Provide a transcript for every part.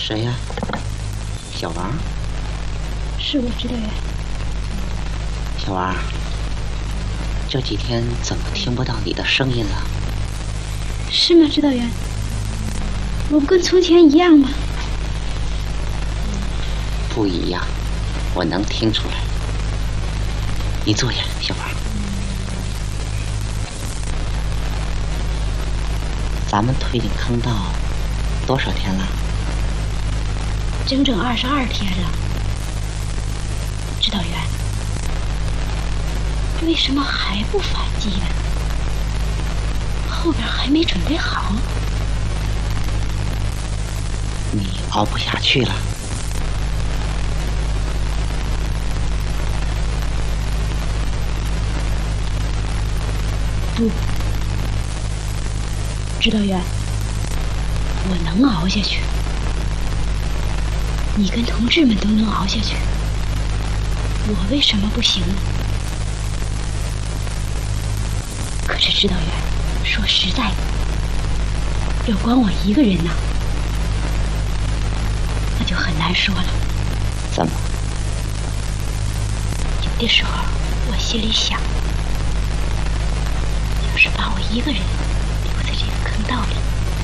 谁呀？小王？ 是我，指导员。 小王，这几天怎么听不到你的声音了？ 是吗，指导员？我不跟从前一样吗？ 不一样，我能听出来。你坐下，小王。咱们推进坑道多少天了？ 整整22天了。指导员，为什么还不反击呢？后边还没准备好。 你熬不下去了？ 不，指导员，我能熬下去。你跟同志们都能熬下去，我为什么不行呢？可是指导员，说实在的，要光我一个人呢，那就很难说了。 怎么？ 有的时候我心里想，要是把我一个人留在这个坑道里，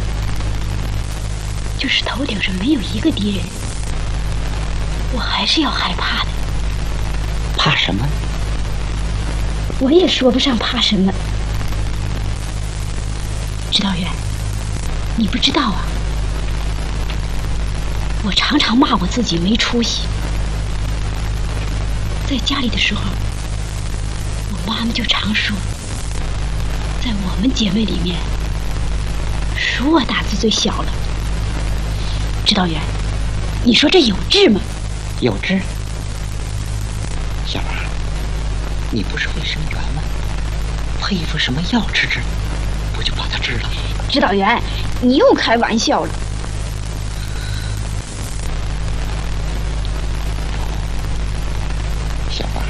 就是头顶上没有一个敌人，我还是要害怕的。 怕什么？ 我也说不上怕什么。指导员，你不知道啊，我常常骂我自己没出息。在家里的时候，我妈妈就常说，在我们姐妹里面，属我胆子最小了。指导员，你说这有治吗？ 有治。小王，你不是卫生员吗？配一副什么药治，不就把它治了？ 指导员，你又开玩笑了。 小王，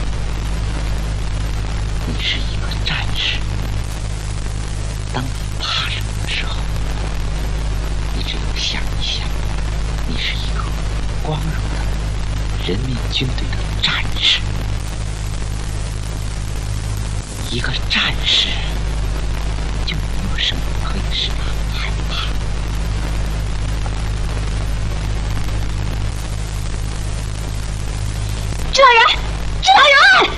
你是一个战士。当你怕什么的时候，你只有想一想，你是一个光荣的人民军队的战士。一个战士就没有什么可以使他害怕。 指导员，指导员！